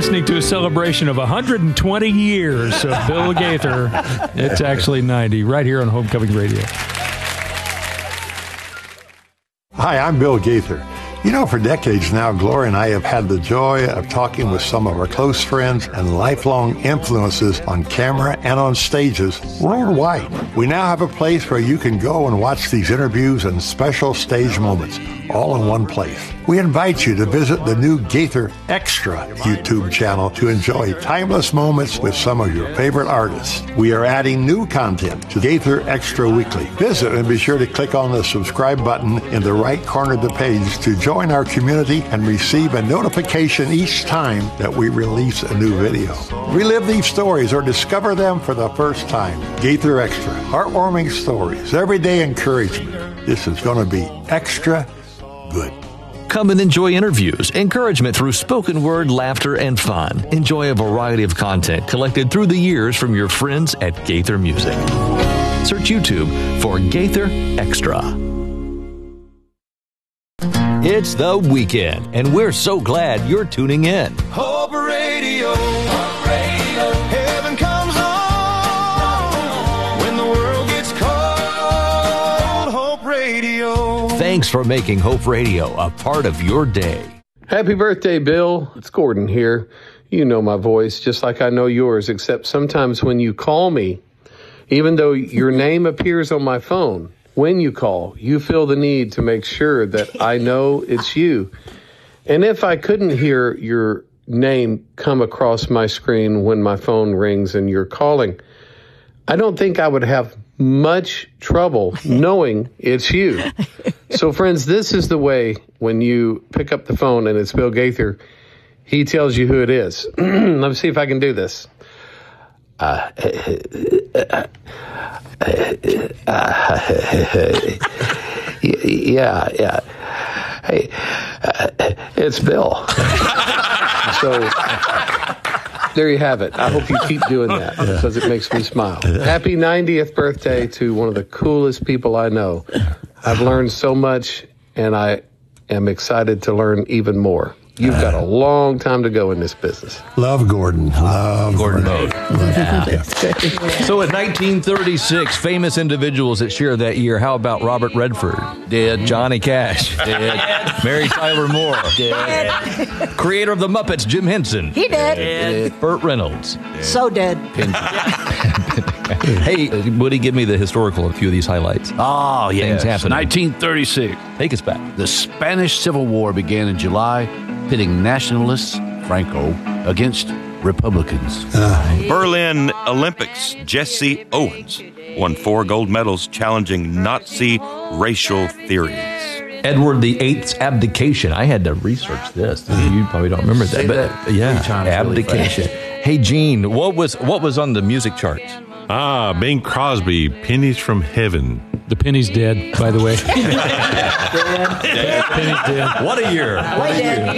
listening to a celebration of 120 years of Bill Gaither. It's actually 90, right here on Homecoming Radio. Hi, I'm Bill Gaither. You know, for decades now, Gloria and I have had the joy of talking with some of our close friends and lifelong influences on camera and on stages worldwide. We now have a place where you can go and watch these interviews and special stage moments all in one place. We invite you to visit the new Gaither Extra YouTube channel to enjoy timeless moments with some of your favorite artists. We are adding new content to Gaither Extra Weekly. Visit and be sure to click on the subscribe button in the right corner of the page to join our community and receive a notification each time that we release a new video. Relive these stories or discover them for the first time. Gaither Extra, heartwarming stories, everyday encouragement. This is going to be extra good. Come and enjoy interviews, encouragement through spoken word, laughter, and fun. Enjoy a variety of content collected through the years from your friends at Gaither Music. Search YouTube for Gaither Extra. It's the weekend, and we're so glad you're tuning in. Hope Radio. Hope Radio. Heaven comes on when the world gets cold. Hope Radio. Thanks for making Hope Radio a part of your day. Happy birthday, Bill. It's Gordon here. You know my voice just like I know yours, except sometimes when you call me, even though your name appears on my phone, when you call, you feel the need to make sure that I know it's you. And if I couldn't hear your name come across my screen when my phone rings and you're calling, I don't think I would have much trouble knowing it's you. So, friends, this is the way when you pick up the phone and it's Bill Gaither, he tells you who it is. Let me see if I can do this. Yeah. Hey, it's Bill. So there you have it. I hope you keep doing that because it makes me smile. Happy 90th birthday to one of the coolest people I know. I've learned so much, and I am excited to learn even more. You've got a long time to go in this business. Love Gordon. Love Gordon. Yeah. So in 1936, famous individuals that share that year. How about Robert Redford? Dead. Johnny Cash? Dead. Mary Tyler Moore? Dead. Creator of the Muppets, Jim Henson? He did. Burt Reynolds? Dead. So dead. Hey, Woody, give me the historical of a few of these highlights. Oh, yes. Things happening. 1936. Take us back. The Spanish Civil War began in July, pitting nationalists, Franco, against Republicans. Berlin Olympics, Jesse Owens won 4 gold medals challenging Nazi racial theories. Edward VIII's abdication. I had to research this. You probably don't remember that. But yeah, abdication. Really. Hey, Gene, what was on the music charts? Bing Crosby, Pennies from Heaven. The penny's dead, by the way. Penny's dead. What a year. What a year.